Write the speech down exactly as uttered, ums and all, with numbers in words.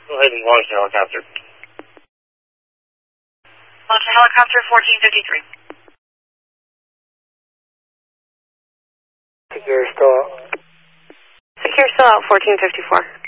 Go ahead and launch the helicopter. Launch the helicopter fourteen fifty-three. Secure still out. Secure still out fourteen fifty-four.